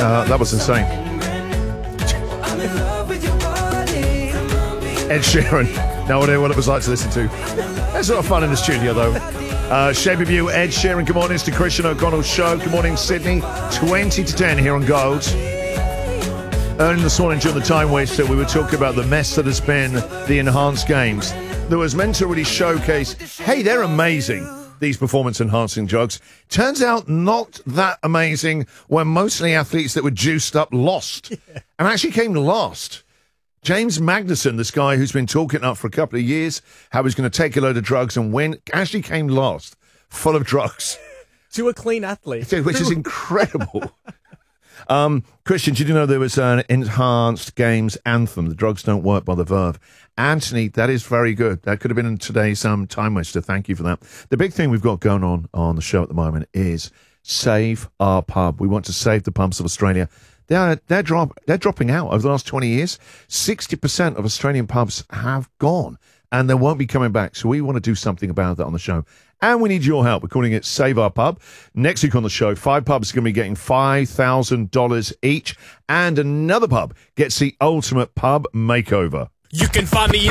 That was insane. Ed Sheeran. No idea what it was like to listen to. There's a lot of fun in the studio, though. Shape of You, Ed Sheeran. Good morning. It's the Christian O'Connell Show. Good morning, Sydney. 20 to 10 here on Gold. Early this morning during the time waster, we were talking about the mess that has been the enhanced games. That was meant to really showcase, hey, they're amazing, these performance-enhancing drugs. Turns out not that amazing when mostly athletes that were juiced up lost. And actually came last. James Magnuson, this guy who's been talking up for a couple of years, how he's going to take a load of drugs and win, actually came last, full of drugs. To a clean athlete. Which is incredible. Christian, did you know there was an enhanced games anthem, The Drugs Don't Work by The Verve? Anthony, that is very good. That could have been in today's time waster. Thank you for that. The big thing we've got going on the show at the moment is Save Our Pub. We want to save the pubs of Australia. They're dropping out over the last 20 years. 60% of Australian pubs have gone, and they won't be coming back. So we want to do something about that on the show. And we need your help. We're calling it Save Our Pub. Next week on the show, 5 pubs are going to be getting $5,000 each, and another pub gets the ultimate pub makeover. You can find me